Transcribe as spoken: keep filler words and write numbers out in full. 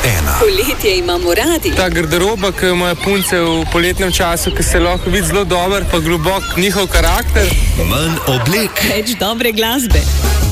ena. Poletje imamo radi. Ta garderoba, ki jo imajo punce v poletnem času, ki se lahko vidi zelo dober, pa globok njihov karakter. Manj oblek. Več dobre glasbe.